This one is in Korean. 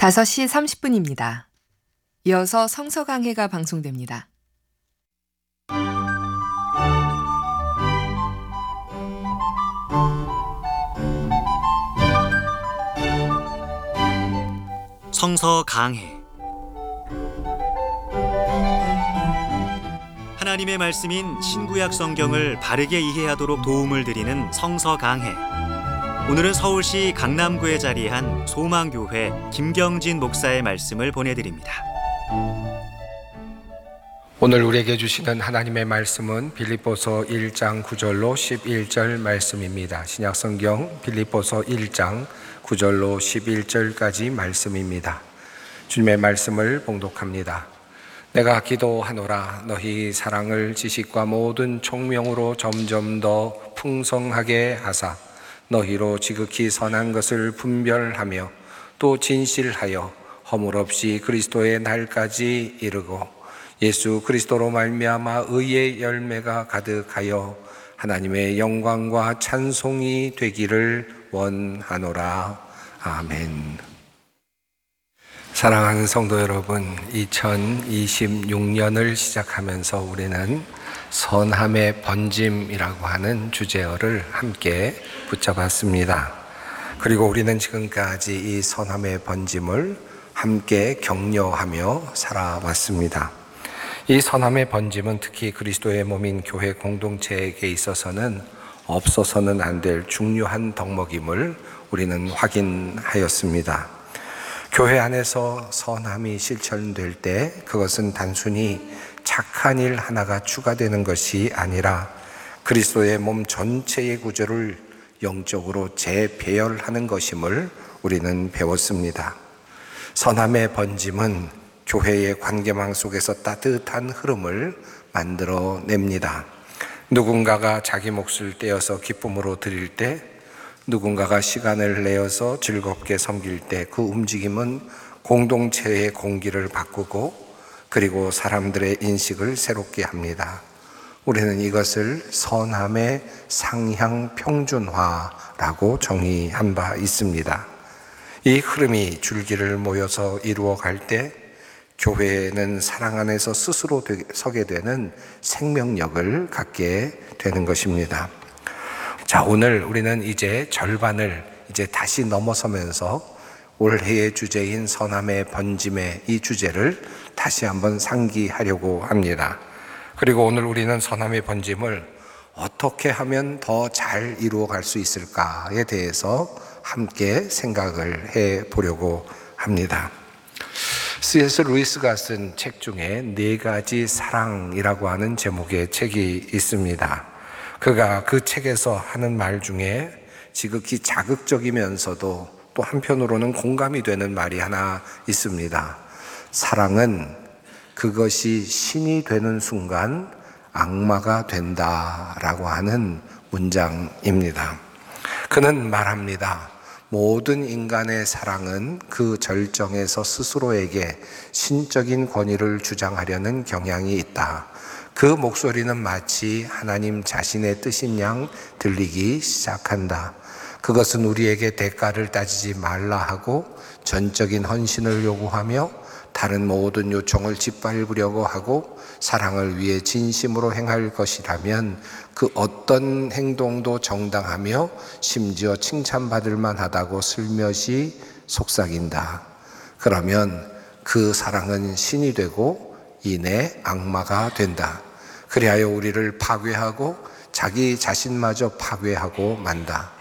5시 30분입니다. 이어서 성서 강해가 방송됩니다. 성서 강해. 하나님의 말씀인 신구약 성경을 바르게 이해하도록 도움을 드리는 성서 강해. 오늘은 서울시 강남구에 자리한 소망교회 김경진 목사의 말씀을 보내드립니다. 오늘 우리에게 주시는 하나님의 말씀은 빌립보서 1장 9절로 11절 말씀입니다. 신약성경 빌립보서 1장 9절로 11절까지 말씀입니다. 주님의 말씀을 봉독합니다. 내가 기도하노라. 너희 사랑을 지식과 모든 총명으로 점점 더 풍성하게 하사 너희로 지극히 선한 것을 분별하며 또 진실하여 허물 없이 그리스도의 날까지 이르고 예수 그리스도로 말미암아 의의 열매가 가득하여 하나님의 영광과 찬송이 되기를 원하노라. 아멘. 사랑하는 성도 여러분, 2026년을 시작하면서 우리는 선함의 번짐이라고 하는 주제어를 함께 붙잡았습니다. 그리고 우리는 지금까지 이 선함의 번짐을 함께 격려하며 살아왔습니다. 이 선함의 번짐은 특히 그리스도의 몸인 교회 공동체에게 있어서는 없어서는 안 될 중요한 덕목임을 우리는 확인하였습니다. 교회 안에서 선함이 실천될 때 그것은 단순히 착한 일 하나가 추가되는 것이 아니라 그리스도의 몸 전체의 구조를 영적으로 재배열하는 것임을 우리는 배웠습니다. 선함의 번짐은 교회의 관계망 속에서 따뜻한 흐름을 만들어냅니다. 누군가가 자기 몫을 떼어서 기쁨으로 드릴 때, 누군가가 시간을 내어서 즐겁게 섬길 때 그 움직임은 공동체의 공기를 바꾸고 그리고 사람들의 인식을 새롭게 합니다. 우리는 이것을 선함의 상향 평준화라고 정의한 바 있습니다. 이 흐름이 줄기를 모여서 이루어갈 때 교회는 사랑 안에서 스스로 서게 되는 생명력을 갖게 되는 것입니다. 자, 오늘 우리는 이제 절반을 다시 넘어서면서 올해의 주제인 선함의 번짐의 이 주제를 다시 한번 상기하려고 합니다. 그리고 오늘 우리는 선함의 번짐을 어떻게 하면 더 잘 이루어갈 수 있을까에 대해서 함께 생각을 해보려고 합니다. C.S. 루이스가 쓴 책 중에 4가지 사랑이라고 하는 제목의 책이 있습니다. 그가 그 책에서 하는 말 중에 지극히 자극적이면서도 또 한편으로는 공감이 되는 말이 하나 있습니다. 사랑은 그것이 신이 되는 순간 악마가 된다라고 하는 문장입니다. 그는 말합니다. 모든 인간의 사랑은 그 절정에서 스스로에게 신적인 권위를 주장하려는 경향이 있다. 그 목소리는 마치 하나님 자신의 뜻인 양 들리기 시작한다. 그것은 우리에게 대가를 따지지 말라 하고 전적인 헌신을 요구하며 다른 모든 요청을 짓밟으려고 하고 사랑을 위해 진심으로 행할 것이라면 그 어떤 행동도 정당하며 심지어 칭찬받을 만하다고 슬며시 속삭인다. 그러면 그 사랑은 신이 되고 이내 악마가 된다. 그리하여 우리를 파괴하고 자기 자신마저 파괴하고 만다.